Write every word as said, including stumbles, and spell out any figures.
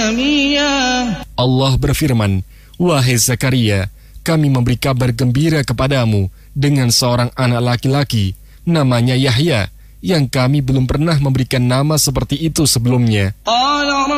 سميا. Allah berfirman, wahai Zakaria, kami memberi kabar gembira kepadamu dengan seorang anak laki-laki, namanya Yahya, yang kami belum pernah memberikan nama seperti itu sebelumnya.